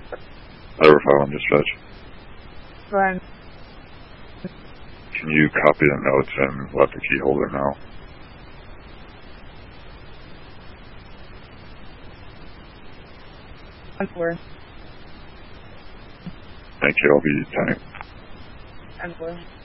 Letter 5 on dispatch. Fine. Can you copy the notes and let the key holder know? Four. Thank you, I'll be 10. And 4.